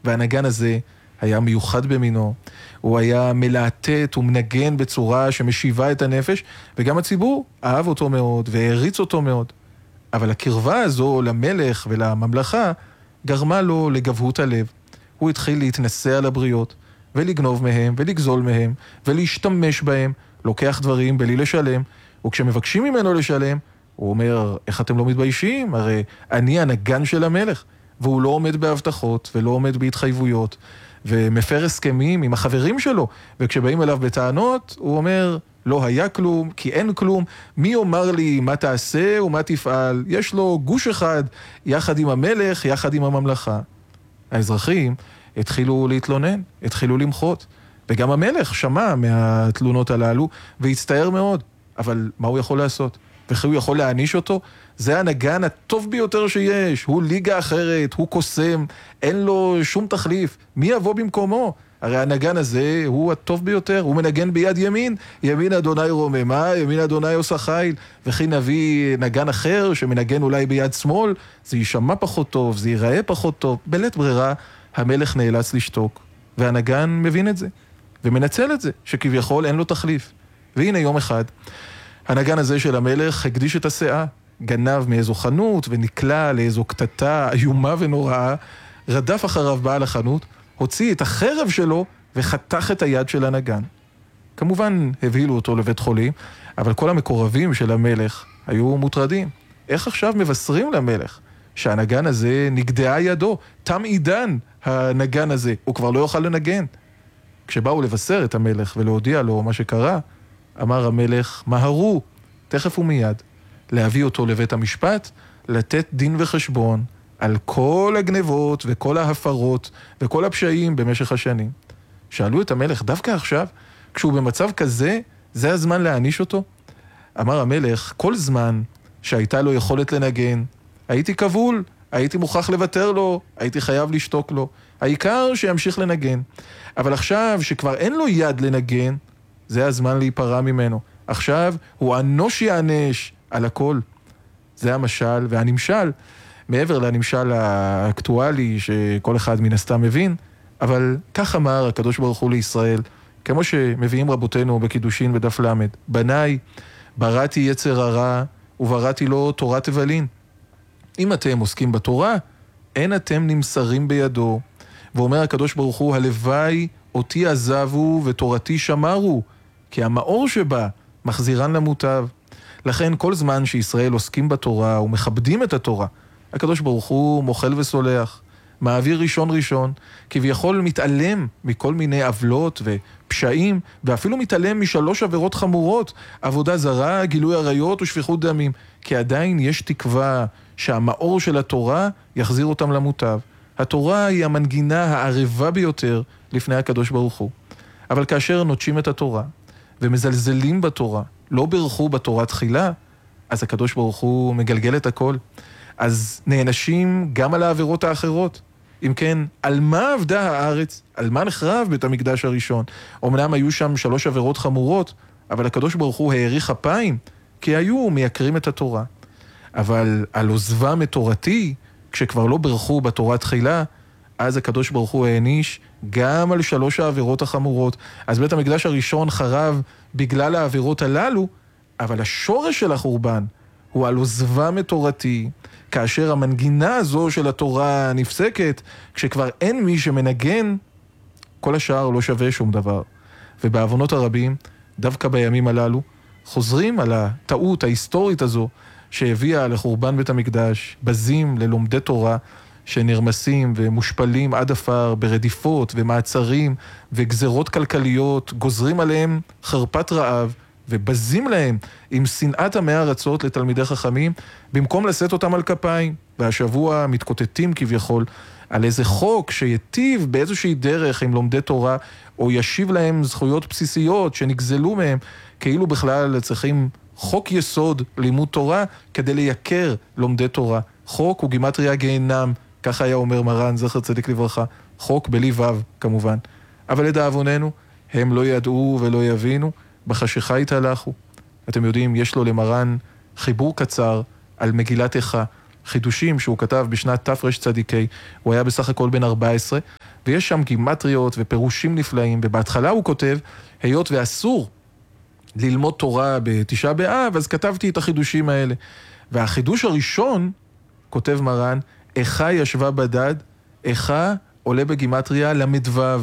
והנגן הזה היה מיוחד במינו, הוא היה מלהטט ומנגן בצורה שמשיבה את הנפש, וגם הציבור אהב אותו מאוד והריץ אותו מאוד. אבל הקרבה הזו למלך ולממלכה גרמה לו לגבהות הלב. הוא התחיל להתנסה על הבריות, ולגנוב מהם, ולגזול מהם, ולהשתמש בהם, לוקח דברים בלי לשלם, וכשמבקשים ממנו לשלם, הוא אומר, איך אתם לא מתביישים? הרי אני הנגן של המלך, והוא לא עומד בהבטחות, ולא עומד בהתחייבויות, ומפר הסכמים עם החברים שלו, וכשבאים אליו בטענות, הוא אומר, לא היה כלום, כי אין כלום, מי אומר לי מה תעשה ומה תפעל? יש לו גוש אחד, יחד עם המלך, יחד עם הממלכה. האזרחים התחילו להתלונן, התחילו למחות, וגם המלך שמע מהתלונות הללו, והצטער מאוד, אבל מה הוא יכול לעשות? וכי הוא יכול להעניש אותו? זה הנגן הטוב ביותר שיש, הוא ליגה אחרת, הוא קוסם, אין לו שום תחליף, מי יבוא במקומו? הרי הנגן הזה הוא הטוב ביותר, הוא מנגן ביד ימין, ימין אדוני רוממה, ימין אדוני עושה חיל, וכי נביא נגן אחר שמנגן אולי ביד שמאל, זה יישמע פחות טוב, זה ייראה פחות טוב. בלית ברירה, המלך נאלץ לשתוק, והנגן מבין את זה, ומנצל את זה, שכביכול אין לו תחליף. והנה יום אחד, הנגן הזה של המלך הקדיש את הסאה, גנב מאיזו חנות ונקלע לאיזו קטטה איומה ונוראה, רדף אחריו בעל החנות, הוציא את החרב שלו וחתך את היד של הנגן. כמובן הבהילו אותו לבית חולים, אבל כל המקורבים של המלך היו מוטרדים. איך עכשיו מבשרים למלך שהנגן הזה נגדעה ידו? תם עידן הנגן הזה, הוא כבר לא יוכל לנגן. כשבאו לבשר את המלך ולהודיע לו מה שקרה, אמר המלך, מהרו, תכף ומיד, להביא אותו לבית המשפט, לתת דין וחשבון על כל הגנבות וכל ההפרות וכל הפשעים במשך השנים. שאלו את המלך, דווקא עכשיו, כשהוא במצב כזה, זה הזמן להעניש אותו? אמר המלך, כל זמן שהייתה לו יכולת לנגן, הייתי כבול, הייתי מוכרח לוותר לו, הייתי חייב לשתוק לו. העיקר שימשיך לנגן. אבל עכשיו שכבר אין לו יד לנגן, זה הזמן להיפרע ממנו. עכשיו הוא אנוש יענש על הכל. זה המשל והנמשל, מעבר לנמשל האקטואלי שכל אחד מן הסתם מבין, אבל כך אמר הקדוש ברוך הוא לישראל, כמו שמביאים רבותינו בקידושין בדף למד, בניי, בראתי יצר הרע ובראתי לו תורת הבלין. אם אתם עוסקים בתורה, אין אתם נמסרים בידו. ואומר הקדוש ברוך הוא, הלוואי אותי עזבו ותורתי שמרו, כי המאור שבה מחזירן למוטב. לכן כל זמן שישראל עוסקים בתורה ומכבדים את התורה, הקדוש ברוך הוא מוחל וסולח, מעביר ראשון, כביכול מתעלם מכל מיני עוולות ופשעים, ואפילו מתעלם משלוש עבירות חמורות, עבודה זרה, גילוי עריות ושפיכות דמים, כי עדיין יש תקווה שהמאור של התורה יחזיר אותם למוטב. התורה היא המנגינה הערבה ביותר לפני הקדוש ברוך הוא. אבל כאשר נוטשים את התורה ומזלזלים בתורה, לא ברכו בתורה תחילה, אז הקדוש ברוך הוא מגלגל את הכל. אז נענשים גם על העבירות האחרות. אם כן, על מה עבדה הארץ? על מה נחרב בית המקדש הראשון? אמנם היו שם 3 עבירות חמורות, אבל הקדוש ברוך הוא האריך אפיים, כי היו מייקרים את התורה. אבל על עוזבם את תורתי, כשכבר לא ברכו בתורה תחילה, אז הקדוש ברוך הוא העניש גם על 3 העבירות החמורות. אז בית המקדש הראשון חרב בגלל העבירות הללו, אבל השורש של החורבן הוא על עוזבם את תורתי, כאשר המנגינה הזו של התורה נפסקת, כשכבר אין מי שמנגן, כל השאר לא שווה שום דבר. ובעוונות הרבים, דווקא בימים הללו, חוזרים על הטעות ההיסטורית הזו, שהביאה לחורבן בית המקדש, בזים ללומדי תורה, שנרמסים ומושפלים עד אפר ברדיפות ומעצרים וגזרות כלכליות, גוזרים עליהם חרפת רעב, ובזים להם עם שנאת עמי ארצות לתלמידי חכמים, במקום לשאת אותם על כפיים. והשבוע מתקוטטים כביכול על איזה חוק שיטיב באיזושהי דרך עם לומדי תורה, או ישיב להם זכויות בסיסיות שנגזלו מהם, כאילו בכלל צריכים חוק יסוד לימוד תורה כדי לייקר לומדי תורה. חוק הוא גימטריה גיהנם, ככה היה אומר מרן, זכר צדיק לברכה. חוק בלי וו כמובן. אבל לדאבוננו, הם לא ידעו ולא יבינו, בחשיכה התהלכו. אתם יודעים, יש לו למרן חיבור קצר על מגילת איכה, חידושים שהוא כתב בשנת תרצ"ק, הוא היה בסך הכל בן 14, ויש שם גימטריות ופירושים נפלאים, ובהתחלה הוא כותב, היות ואסור ללמוד תורה בתשעה באב, אז כתבתי את החידושים האלה. והחידוש הראשון, כותב מרן, איכה ישבה בדד, איכה עולה בגימטריה למדוו.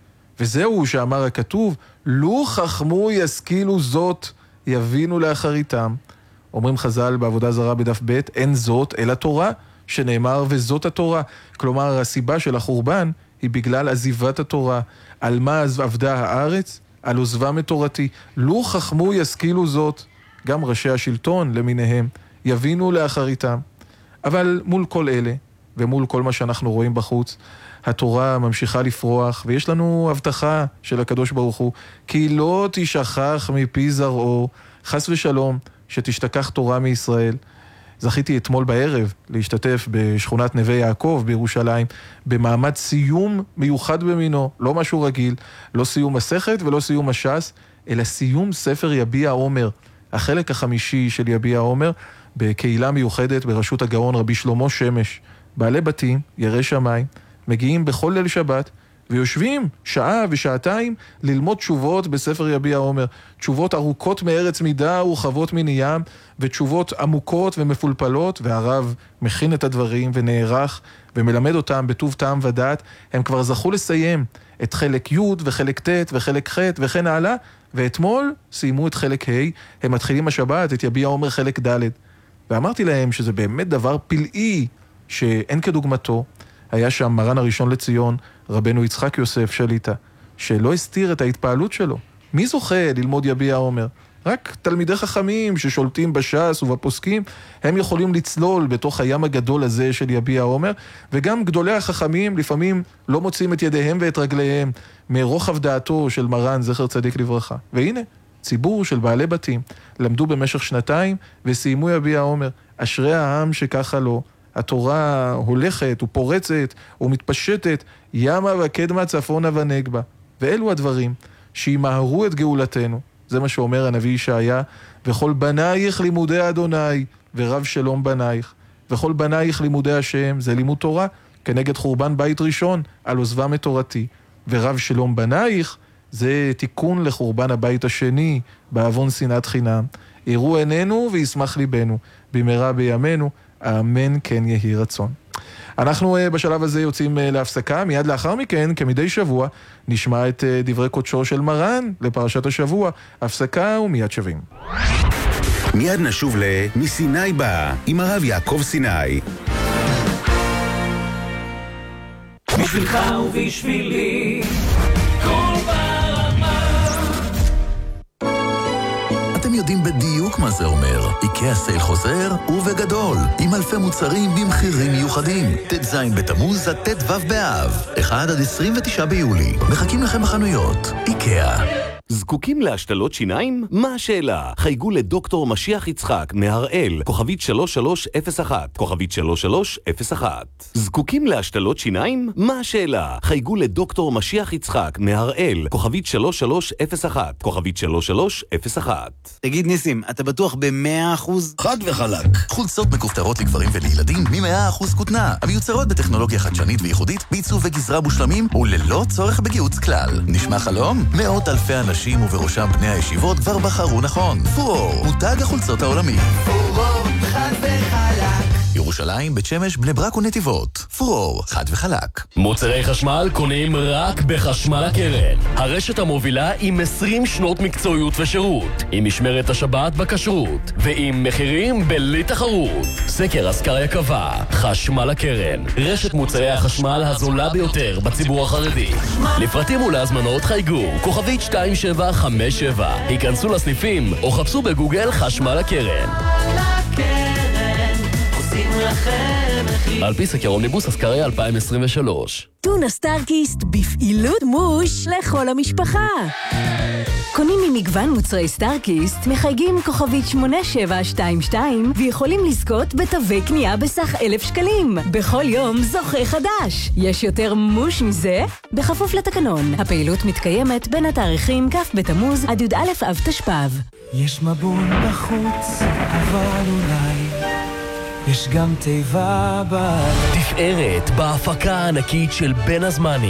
וזהו שאמר הכתוב, לו חכמו ישכילו זאת, יבינו לאחריתם. אומרים חז"ל בעבודה זרה בדף ב', אין זאת אלא תורה, שנאמר וזאת התורה. כלומר, הסיבה של החורבן היא בגלל עזיבת התורה. על מה עבדה הארץ? על עוזבם את תורתי. לו חכמו ישכילו זאת, גם ראשי השלטון למיניהם, יבינו לאחריתם. אבל מול כל אלה, ומול כל מה שאנחנו רואים בחוץ, התורה ממשיכה לפרוח, ויש לנו הבטחה של הקדוש ברוך הוא, כי לא תשכח מפי זרעו, חס ושלום, שתשתכח תורה מישראל. זכיתי אתמול בערב להשתתף בשכונת נווה יעקב בירושלים, במעמד סיום מיוחד במינו, לא משהו רגיל, לא סיום מסכת ולא סיום הש"ס, אלא סיום ספר יביע עומר, החלק החמישי של יביע עומר, בקהילה מיוחדת בראשות הגאון רבי שלמה שמש. בעלי בתים, יראי שמיים, מגיעים בכל ליל שבת, ויושבים שעה ושעתיים ללמוד תשובות בספר יביע עומר. תשובות ארוכות מארץ מידה ורחבות מן ים, ותשובות עמוקות ומפולפלות, והרב מכין את הדברים ונערך ומלמד אותם בטוב טעם ודעת. הם כבר זכו לסיים את חלק י' וחלק ט' וחלק ח' וכן הלאה, ואתמול סיימו את חלק ה', הם מתחילים השבת את יביע עומר חלק ד'. ואמרתי להם שזה באמת דבר פלאי שאין כדוגמתו. היה שם מרן הראשון לציון, רבנו יצחק יוסף שליטה, שלא הסתיר את ההתפעלות שלו. מי זוכה ללמוד יביע עומר? רק תלמידי חכמים ששולטים בש"ס ובפוסקים, הם יכולים לצלול בתוך הים הגדול הזה של יביע עומר, וגם גדולי החכמים לפעמים לא מוצאים את ידיהם ואת רגליהם מרוחב דעתו של מרן זכר צדיק לברכה. והנה, ציבור של בעלי בתים למדו במשך שנתיים וסיימו יביע עומר. אשרי העם שככה לו. התורה הולכת ופורצת ומתפשטת ימה וקדמה צפונה ונגבה. ואלו הדברים שימהרו את גאולתנו. זה מה שאומר הנביא ישעיה, וכל בנייך לימודי אדוני ורב שלום בנייך. וכל בנייך לימודי השם, זה לימוד תורה כנגד חורבן בית ראשון על עוזבם את תורתי. ורב שלום בנייך זה תיקון לחורבן הבית השני בעוון שנאת חינם. יראו עינינו וישמח ליבנו במהרה בימינו, אמן כן יהי רצון. אנחנו בשלב הזה יוצאים להפסקה, מיד לאחר מכן, כמדי שבוע, נשמע את דברי קודשו של מרן לפרשת השבוע. הפסקה ומיד שבים. מיד נשוב מסיני בא, עם הרב יעקב סיני. בשבילך ובשבילי, כל ברמה. אתם יודעים בדיוק מה זה אומר. איקאה סייל חוזר ובגדול, עם אלפי מוצרים במחירים מיוחדים. ט"ז בתמוז עד ט"ו באב, 1 עד 29 ביולי. מחכים לכם בחנויות. איקאה. זקוקים להשתלות שיניים? מה השאלה? חייגו לדוקטור משיח יצחק מהראל, כוכבית 3301, כוכבית 3301. זקוקים להשתלות שיניים? מה השאלה? חייגו לדוקטור משיח יצחק מהראל, כוכבית 3301, כוכבית 3301. תגיד ניסים, אתה בטוח ב100%? חד וחלק. חולצות מכופתרות לגברים ולילדים מ100% כותנה, המיוצרות בטכנולוגיה חדשנית וייחודית, בעיצוב וגזרה מושלמים וללא צורך בגיהוץ כלל. נשמע חלום? מאות אלפי אנשים ובראשם בני הישיבות כבר בחרו נכון. פורור, מותג החולצות העולמי. פורור, חד וחלק. ירושלים, בית שמש, בני ברק ונתיבות. פורור, חד וחלק. מוצרי חשמל קונים רק בחשמל הקרן. הרשת המובילה עם 20 שנות מקצועיות ושירות, עם משמרת השבת בכשרות, ועם מחירים בלי תחרות. סקר אסקריה קבע, חשמל הקרן, רשת מוצרי החשמל הזולה ביותר בציבור החרדי. לפרטים ולהזמנות חייגו, כוכבית 2757. היכנסו לסניפים או חפשו בגוגל חשמל הקרן. על פי סקר אומניבוס אסקריה 2023. טונה סטארקיסט בפעילות מוש לכל המשפחה. קונים ממגוון מוצרי סטארקיסט, מחייגים כוכבית 8722 ויכולים לזכות בתווי קנייה בסך 1,000 שקלים. בכל יום זוכה חדש. יש יותר מוש מזה? בכפוף לתקנון. הפעילות מתקיימת בין התאריכים כ' בתמוז עד י"א אב תשפ"ב. יש מבול בחוץ, אבל אולי יש גם תיבה בלב. תפארת בהפקה הענקית של בין הזמנים.